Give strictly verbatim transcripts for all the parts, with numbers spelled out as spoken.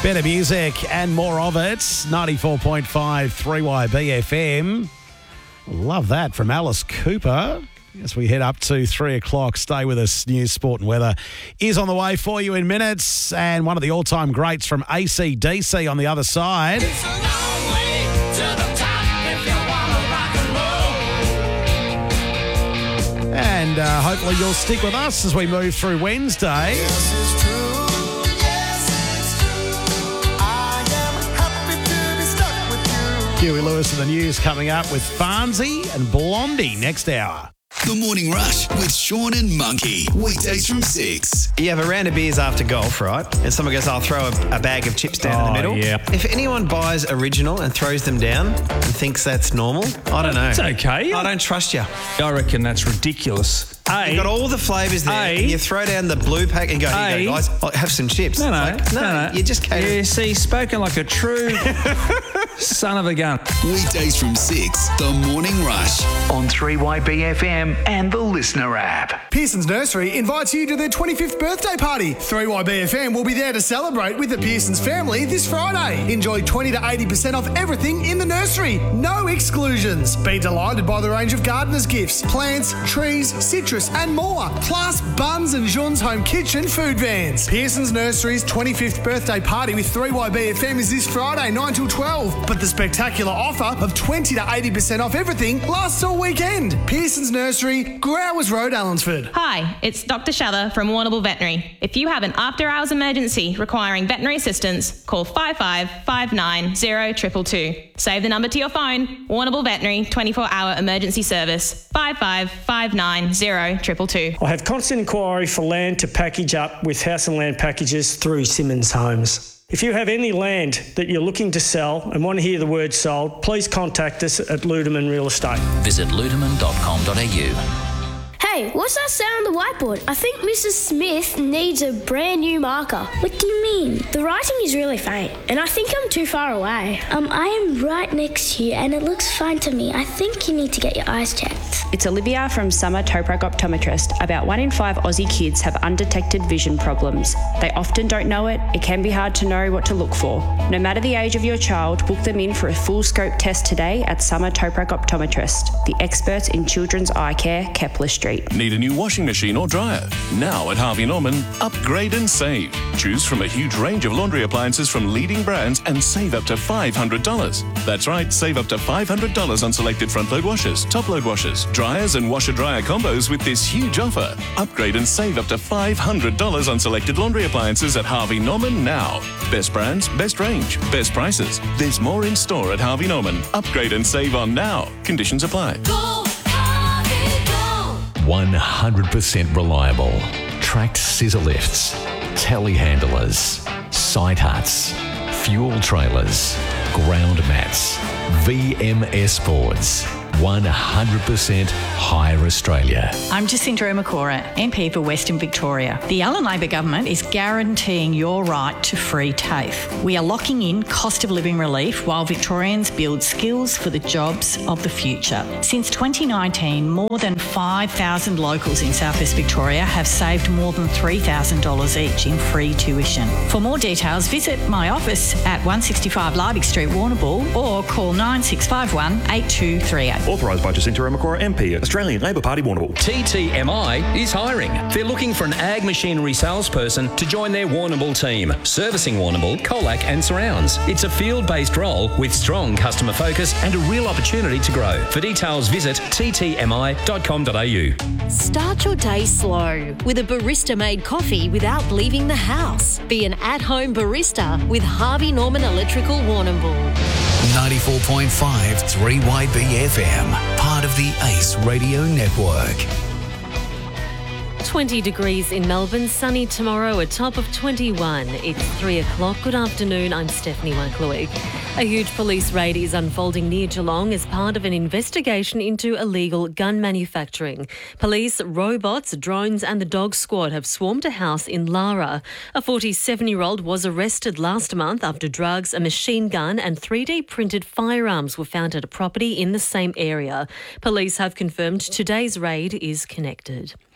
Better music and more of it. ninety-four point five three Y B F M. Love that from Alice Cooper. As we head up to three o'clock, stay with us. News, sport and weather is on the way for you in minutes. And one of the all-time greats from A C D C on the other side. It's a long way to the top if you want to rock and roll. And uh, hopefully you'll stick with us as we move through Wednesday. Yes, it's true. Yes, it's true. I am happy to be stuck with you. Huey Lewis and the news coming up with Farnsey and Blondie next hour. The Morning Rush with Sean and Monkey. Weekdays from six. You have a round of beers after golf, right? And someone goes, I'll throw a, a bag of chips down Oh, the middle. yeah. If anyone buys original and throws them down and thinks that's normal, I don't know. It's okay. I don't trust you. I reckon that's ridiculous. A, You've got all the flavours there. A- and you throw down the blue pack and go, here you A- go, guys, I'll have some chips. no, no, It's like, no, no, you just can't. Yeah, see, spoken like a true son of a gun. Weekdays from six. The Morning Rush. On three Y B F M and the Listener app. Pearson's Nursery invites you to their twenty-fifth birthday party. three Y B F M will be there to celebrate with the Pearson's family this Friday. Enjoy twenty to eighty percent off everything in the nursery. No exclusions. Be delighted by the range of gardener's gifts, plants, trees, citrus and more. Plus Buns and Jean's Home Kitchen food vans. Pearson's Nursery's twenty-fifth birthday party with three Y B F M is this Friday, nine till twelve. But the spectacular offer of twenty to eighty percent off everything lasts all weekend. Pearson's Nursery, Growers Road, Allensford. Hi, it's Doctor Shather from Warrnambool Veterinary. If you have an after-hours emergency requiring veterinary assistance, call five five five nine zero two two two. Save the number to your phone. Warrnambool Veterinary twenty-four hour emergency service, five five five nine zero two two two. I have constant inquiry for land to package up with House and Land Packages through Simmons Homes. If you have any land that you're looking to sell and want to hear the word sold, please contact us at Ludeman Real Estate. Visit ludeman dot com dot a u. Hey, what's that say on the whiteboard? I think Missus Smith needs a brand new marker. What do you mean? The writing is really faint, and I think I'm too far away. Um, I am right next to you, and it looks fine to me. I think you need to get your eyes checked. It's Olivia from Summer Toprac Optometrist. About one in five Aussie kids have undetected vision problems. They often don't know it. It can be hard to know what to look for. No matter the age of your child, book them in for a full scope test today at Summer Toprac Optometrist, the experts in children's eye care, Kepler Street. Need a new washing machine or dryer? Now at Harvey Norman, upgrade and save. Choose from a huge range of laundry appliances from leading brands and save up to five hundred dollars. That's right, save up to five hundred dollars on selected front-load washers, top-load washers, dryers and washer-dryer combos with this huge offer. Upgrade and save up to five hundred dollars on selected laundry appliances at Harvey Norman now. Best brands, best range, best prices. There's more in store at Harvey Norman. Upgrade and save on now. Conditions apply. Go, Harvey, go. one hundred percent reliable. Tracked scissor lifts, telehandlers, site huts, fuel trailers, ground mats, V M S boards. one hundred percent Hire Australia. I'm Jacinta Umakora, M P for Western Victoria. The Allan Labor government is guaranteeing your right to free TAFE. We are locking in cost of living relief while Victorians build skills for the jobs of the future. Since twenty nineteen, more than five thousand locals in South West Victoria have saved more than three thousand dollars each in free tuition. For more details, visit my office at one sixty-five Liebig Street, Warrnambool, or call nine six five one, eight two three eight. Authorised by Jacinta Umakora, M P, Australian Labor Party, Warrnambool. T T M I is hiring. They're looking for an ag machinery salesperson to join their Warrnambool team, servicing Warrnambool, Colac and surrounds. It's a field-based role with strong customer focus and a real opportunity to grow. For details, visit t t m i dot com dot a u. Start your day slow with a barista-made coffee without leaving the house. Be an at-home barista with Harvey Norman Electrical Warrnambool. ninety-four point five three Y B F M, part of the Ace Radio Network. twenty degrees in Melbourne, sunny tomorrow, a top of twenty-one. It's three o'clock. Good afternoon, I'm Stephanie Wanklowick. A huge police raid is unfolding near Geelong as part of an investigation into illegal gun manufacturing. Police, robots, drones and the dog squad have swarmed a house in Lara. A forty-seven-year-old was arrested last month after drugs, a machine gun and three D printed firearms were found at a property in the same area. Police have confirmed today's raid is connected.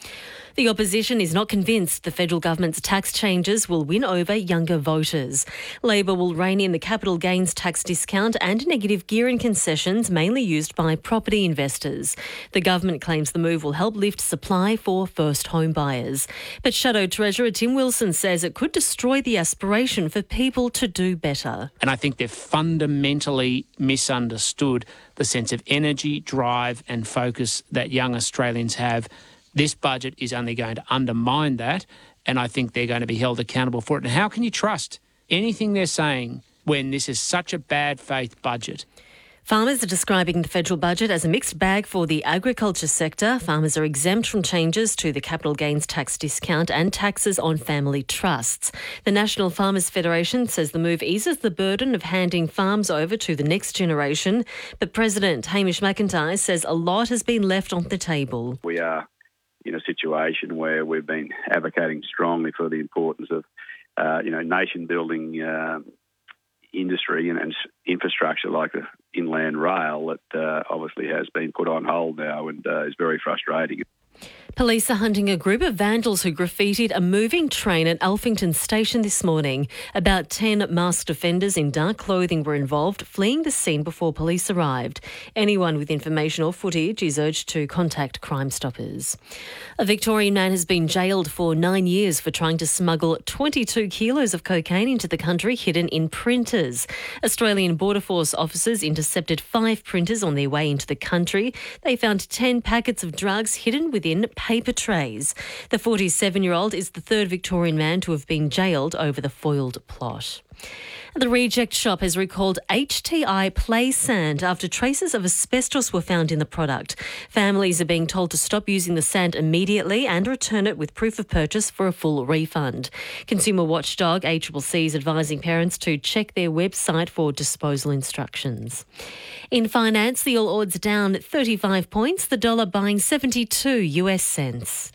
The opposition is not convinced the federal government's tax changes will win over younger voters. Labor will rein in the capital gains tax discount and negative gearing concessions mainly used by property investors. The government claims the move will help lift supply for first home buyers. But Shadow Treasurer Tim Wilson says it could destroy the aspiration for people to do better. And I think they've fundamentally misunderstood the sense of energy, drive and focus that young Australians have. This budget is only going to undermine that, and I think they're going to be held accountable for it. And how can you trust anything they're saying when this is such a bad faith budget? Farmers are describing the federal budget as a mixed bag for the agriculture sector. Farmers are exempt from changes to the capital gains tax discount and taxes on family trusts. The National Farmers Federation says the move eases the burden of handing farms over to the next generation. But President Hamish McIntyre says a lot has been left on the table. We are in a situation where we've been advocating strongly for the importance of, uh, you know, nation-building uh, industry and, and infrastructure like the inland rail that uh, obviously has been put on hold now and uh, is very frustrating. Police are hunting a group of vandals who graffitied a moving train at Alphington Station this morning. About ten masked offenders in dark clothing were involved, fleeing the scene before police arrived. Anyone with information or footage is urged to contact Crime Stoppers. A Victorian man has been jailed for nine years for trying to smuggle twenty-two kilos of cocaine into the country hidden in printers. Australian Border Force officers intercepted five printers on their way into the country. They found ten packets of drugs hidden within paper trays. The forty-seven-year-old is the third Victorian man to have been jailed over the foiled plot. The Reject Shop has recalled H T I Play Sand after traces of asbestos were found in the product. Families are being told to stop using the sand immediately and return it with proof of purchase for a full refund. Consumer watchdog A C C C is advising parents to check their website for disposal instructions. In finance, the All Ords down thirty-five points, the dollar buying seventy-two US cents.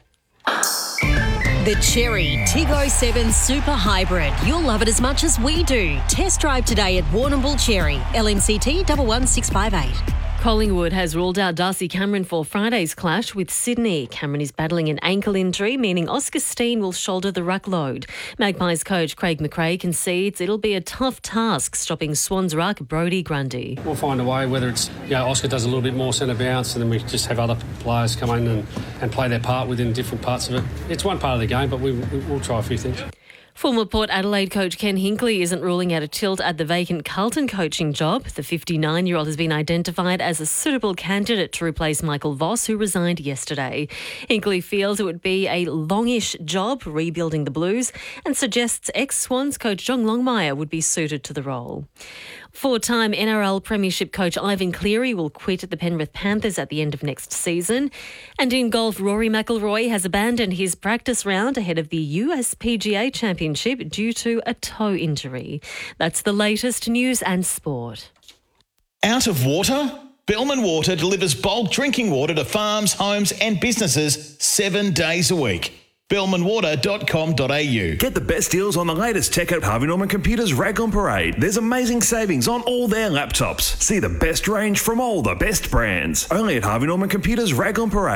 The Cherry Tiggo seven Super Hybrid. You'll love it as much as we do. Test drive today at Warrnambool Cherry. L M C T one one six five eight. Collingwood has ruled out Darcy Cameron for Friday's clash with Sydney. Cameron is battling an ankle injury, meaning Oscar Steen will shoulder the ruck load. Magpies coach Craig McRae concedes it'll be a tough task stopping Swans ruck Brodie Grundy. We'll find a way, whether it's, you know, Oscar does a little bit more centre bounce and then we just have other players come in and, and play their part within different parts of it. It's one part of the game, but we, we'll try a few things. Former Port Adelaide coach Ken Hinkley isn't ruling out a tilt at the vacant Carlton coaching job. The fifty-nine-year-old has been identified as a suitable candidate to replace Michael Voss, who resigned yesterday. Hinkley feels it would be a longish job rebuilding the Blues and suggests ex-Swans coach John Longmire would be suited to the role. Four-time N R L Premiership coach Ivan Cleary will quit the Penrith Panthers at the end of next season. And in golf, Rory McIlroy has abandoned his practice round ahead of the U S P G A Championship due to a toe injury. That's the latest news and sport. Out of water? Bellman Water delivers bulk drinking water to farms, homes and businesses seven days a week. bellman water dot com dot a u. Get the best deals on the latest tech at Harvey Norman Computers Raglan Parade. There's amazing savings on all their laptops. See the best range from all the best brands. Only at Harvey Norman Computers Raglan Parade.